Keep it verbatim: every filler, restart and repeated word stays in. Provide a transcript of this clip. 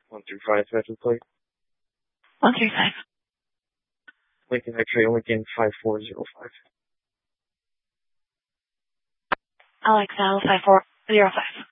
One through five, veteran plate. One through five. Lincoln X-ray, Lincoln five four zero five. Alex L five four zero five.